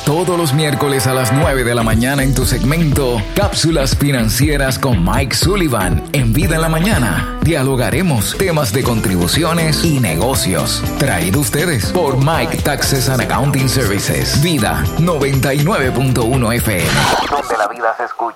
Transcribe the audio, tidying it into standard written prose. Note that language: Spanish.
todos los miércoles a las 9 de la mañana en tu segmento Cápsulas Financieras con Mike Sullivan. En Vida en la Mañana dialogaremos temas de contribuciones y negocios. Traído ustedes por Mike Taxes and Accounting Services. Vida 99.1 FM. Donde la vida se escucha.